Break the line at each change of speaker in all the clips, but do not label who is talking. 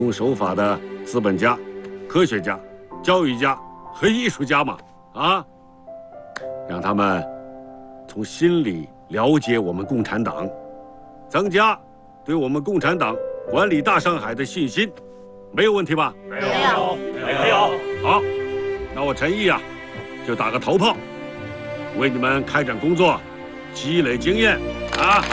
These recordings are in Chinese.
用守法的资本家、科学家、教育家和艺术家嘛，啊，让他们从心里了解我们共产党，增加对我们共产党管理大上海的信心，没有问题吧？
没有。
好，那我陈毅啊，就打个头炮，为你们开展工作，积累经验啊。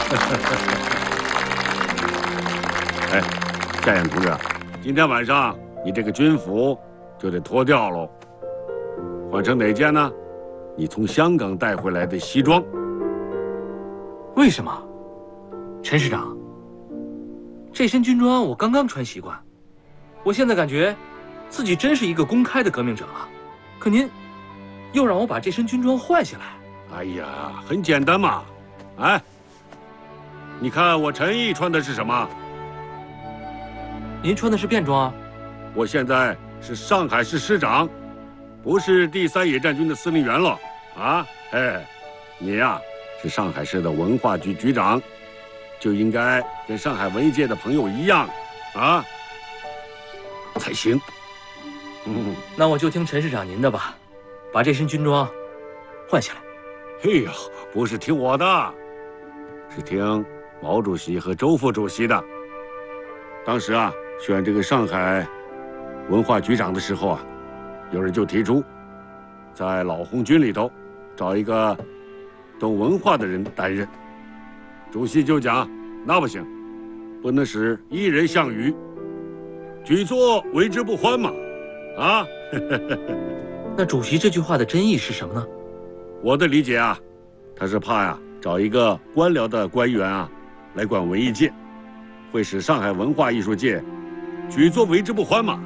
哎，夏衍同志，今天晚上你这个军服就得脱掉喽，换成哪件呢？你从香港带回来的西装。
为什么？陈师长，这身军装我刚刚穿习惯，我现在感觉自己真是一个公开的革命者了。可您又让我把这身军装换下来。
哎呀，很简单嘛。哎，你看我陈毅穿的是什么？
您穿的是便装啊？
我现在是上海市市长，不是第3野战军的司令员了啊！哎，你呀是上海市的文化局局长，就应该跟上海文艺界的朋友一样啊才行。
那我就听陈市长您的吧，把这身军装换下来。
嘿呀，不是听我的，是听毛主席和周副主席的。当时啊，选这个上海文化局长的时候啊，有人就提出，在老红军里头找一个懂文化的人担任。主席就讲，那不行，不能使一人项羽，举座为之不欢嘛，啊。
那主席这句话的真意是什么呢？
我的理解啊，他是怕呀，找一个官僚的官员啊，来管文艺界，会使上海文化艺术界举座为之不欢嘛。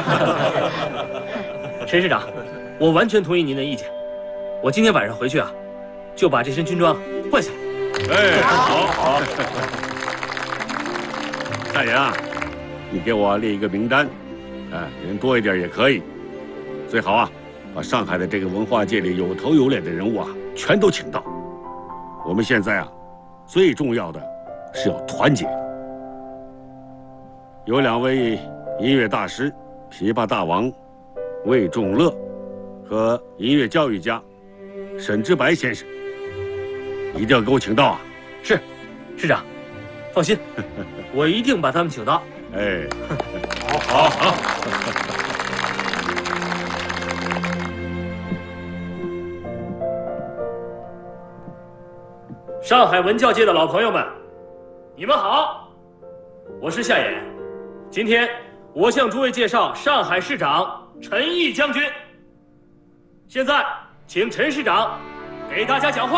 陈市长，我完全同意您的意见。我今天晚上回去啊，就把这身军装换下来。
哎，好。大爷啊，你给我列一个名单，哎，人多一点也可以，最好啊，把上海的这个文化界里有头有脸的人物啊，全都请到。我们现在啊，最重要的是要团结。有2位音乐大师，琵琶大王魏仲乐和音乐教育家沈之白先生，一定要给我请到啊！
是，市长，放心，我一定把他们请到。
哎，好。
上海文教界的老朋友们，你们好，我是夏衍。今天我向诸位介绍上海市长陈毅将军。现在，请陈市长给大家讲话。